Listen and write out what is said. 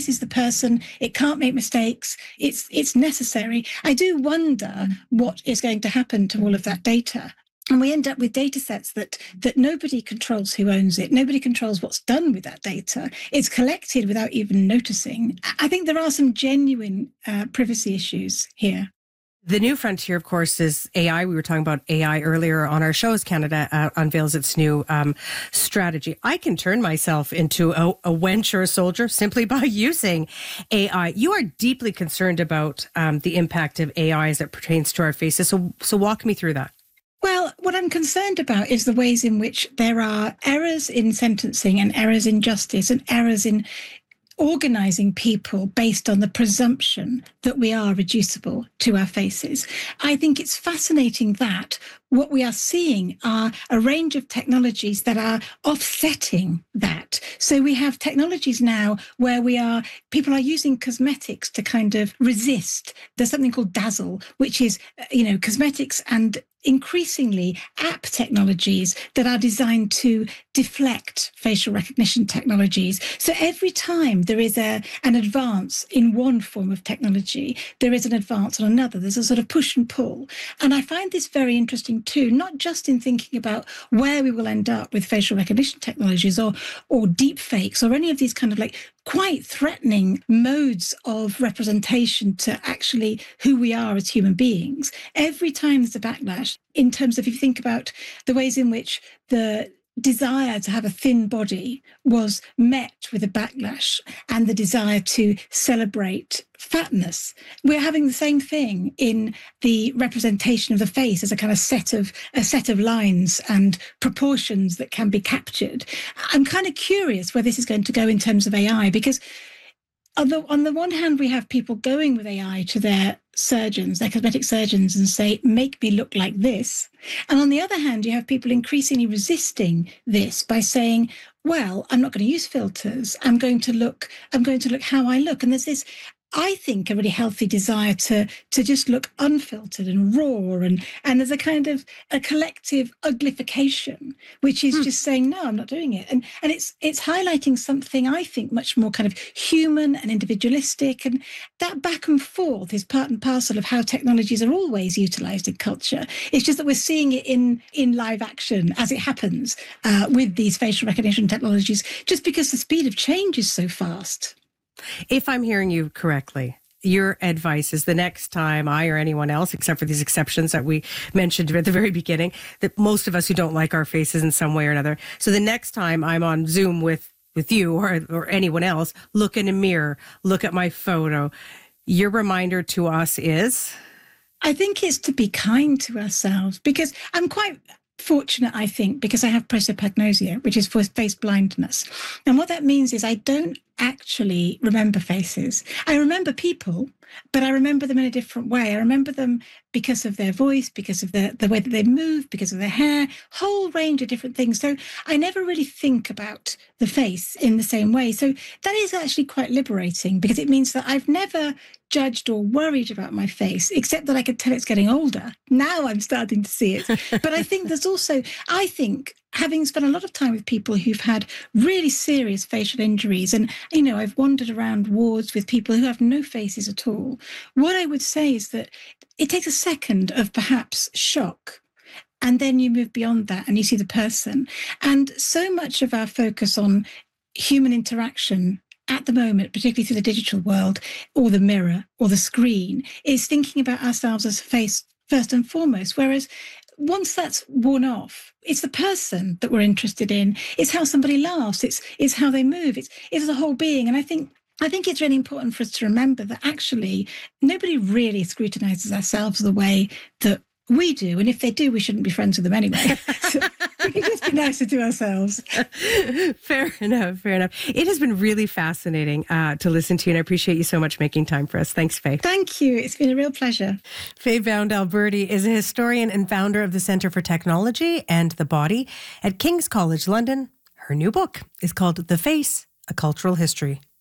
face is the person. It can't make mistakes. It's necessary. I do wonder what is going to happen to all of that data. And we end up with data sets that nobody controls who owns it. Nobody controls what's done with that data. It's collected without even noticing. I think there are some genuine privacy issues here. The new frontier, of course, is AI. We were talking about AI earlier on our show as Canada unveils its new strategy. I can turn myself into a wench or a soldier simply by using AI. You are deeply concerned about the impact of AI as it pertains to our faces. So walk me through that. Well, what I'm concerned about is the ways in which there are errors in sentencing and errors in justice and errors in organising people based on the presumption that we are reducible to our faces. I think it's fascinating that what we are seeing are a range of technologies that are offsetting that. So we have technologies now where people are using cosmetics to kind of resist. There's something called Dazzle, which is, cosmetics and increasingly app technologies that are designed to deflect facial recognition technologies. So every time there is an advance in one form of technology, there is an advance on another. There's a sort of push and pull. And I find this very interesting too, not just in thinking about where we will end up with facial recognition technologies or deep fakes or any of these kind of like quite threatening modes of representation to actually who we are as human beings. Every time there's a backlash in terms of, if you think about the ways in which the desire to have a thin body was met with a backlash and the desire to celebrate fatness. We're having the same thing in the representation of the face as a kind of set of lines and proportions that can be captured. I'm kind of curious where this is going to go in terms of AI, because on the one hand, we have people going with AI to their surgeons, their cosmetic surgeons, and say, make me look like this. And on the other hand, you have people increasingly resisting this by saying, well, I'm not going to use filters. I'm going to look how I look. And there's this, I think, a really healthy desire to just look unfiltered and raw. And there's a kind of a collective uglification, which is just saying, no, I'm not doing it. And it's highlighting something, I think, much more kind of human and individualistic. And that back and forth is part and parcel of how technologies are always utilized in culture. It's just that we're seeing it in live action as it happens with these facial recognition technologies, just because the speed of change is so fast. If I'm hearing you correctly, your advice is the next time I or anyone else, except for these exceptions that we mentioned at the very beginning, that most of us who don't like our faces in some way or another. So the next time I'm on Zoom with you or anyone else, look in a mirror, look at my photo. Your reminder to us is? I think it's to be kind to ourselves, because I'm quite fortunate, I think, because I have prosopagnosia, which is for face blindness. And what that means is I don't actually remember faces. I remember people, but I remember them in a different way. I remember them because of their voice, because of the way that they move, because of their hair, whole range of different things. So I never really think about the face in the same way. So that is actually quite liberating, because it means that I've never judged or worried about my face, except that I could tell it's getting older. Now I'm starting to see it. But I think there's also, having spent a lot of time with people who've had really serious facial injuries, and, I've wandered around wards with people who have no faces at all. What I would say is that it takes a second of perhaps shock, and then you move beyond that and you see the person. And so much of our focus on human interaction at the moment, particularly through the digital world or the mirror or the screen, is thinking about ourselves as a face first and foremost. Whereas once that's worn off, it's the person that we're interested in. It's how somebody laughs. It's how they move. It's the whole being. And I think it's really important for us to remember that actually nobody really scrutinizes ourselves the way that we do. And if they do, we shouldn't be friends with them anyway. So we can just be nicer to ourselves. Fair enough. It has been really fascinating to listen to you, and I appreciate you so much making time for us. Thanks, Faye. Thank you. It's been a real pleasure. Faye Bound-Alberti is a historian and founder of the Centre for Technology and the Body at King's College London. Her new book is called The Face, A Cultural History.